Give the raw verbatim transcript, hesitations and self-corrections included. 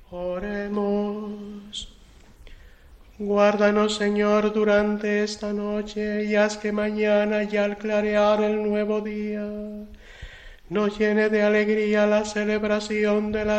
Oremos. Guárdanos, Señor, durante esta noche y haz que mañana y al clarear el nuevo día nos llene de alegría la celebración de la